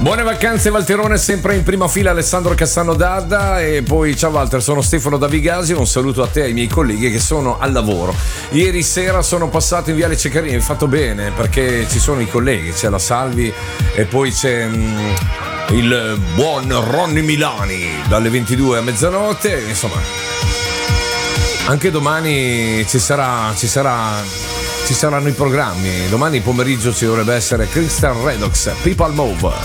Buone vacanze Valterone, sempre in prima fila Alessandro Cassano D'Adda. E poi ciao Walter, sono Stefano Davigasi, un saluto a te e ai miei colleghi che sono al lavoro. Ieri sera sono passato in Viale Ceccarini, hai fatto bene perché ci sono i colleghi, c'è la Salvi e poi c'è il buon Ronny Milani dalle 22 a mezzanotte, insomma. Anche domani ci saranno i programmi. Domani pomeriggio ci dovrebbe essere Crystal Redox, People Move.